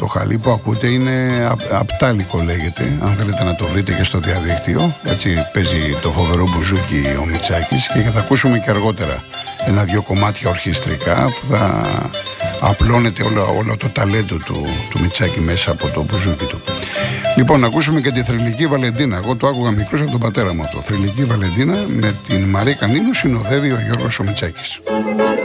το χαλί που ακούτε είναι απτάλικο λέγεται, αν θέλετε να το βρείτε και στο διαδίκτυο. Έτσι παίζει το φοβερό μπουζούκι ο Μητσάκης και θα ακούσουμε και αργότερα ένα-δυο κομμάτια ορχιστρικά που θα απλώνεται όλο το ταλέντο του Μητσάκη μέσα από το μπουζούκι του. Λοιπόν, να ακούσουμε και τη Θρυλική Βαλεντίνα. Εγώ το άκουγα μικρός από τον πατέρα μου αυτό. Θρυλική Βαλεντίνα με την Μαρία Κανίνου συνοδεύει ο Γιώργος ο Μητσάκης.